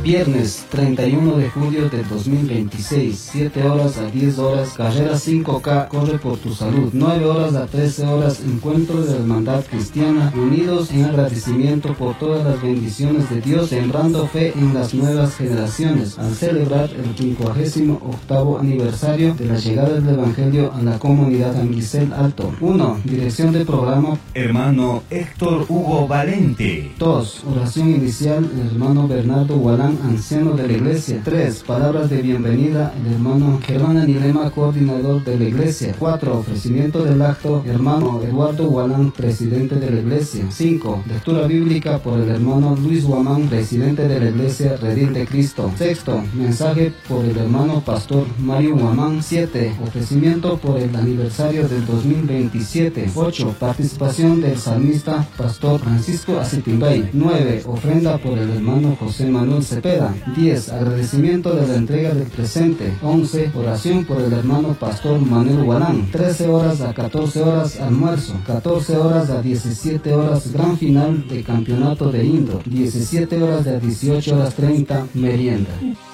Viernes 31 de julio de 2026, 7 horas a 10 horas, carrera 5K, corre por tu salud. 9 horas a 13 horas, encuentro de la hermandad cristiana, unidos en agradecimiento por todas las bendiciones de Dios, sembrando fe en las nuevas generaciones, al celebrar el 58º aniversario de la llegada del Evangelio a la comunidad San Giselle Alto. 1. Dirección de programa, hermano Héctor Hugo Valente. 2. Oración inicial, el hermano Bernardo Gualán, anciano de la iglesia. 3. Palabras de bienvenida, el hermano Germán Anilema, coordinador de la iglesia. 4. Ofrecimiento del acto, hermano Eduardo Gualán, presidente de la iglesia. 5. Lectura bíblica por el hermano Luis Guamán, presidente de la iglesia Redil de Cristo. 6. Mensaje por el hermano pastor Mario Guamán. 7. Ofrecimiento por el aniversario del 2027. 8. Participación del salmista pastor Francisco Acitimbay. 9. Ofrenda por el hermano José Manuel Cepeda. 10. Agradecimiento de la entrega del presente. 11. Oración por el hermano pastor Manuel Gualán. 13 horas a 14 horas almuerzo. 14 horas a 17 horas gran final de campeonato de indoor. 17 horas a 18 horas 30 merienda.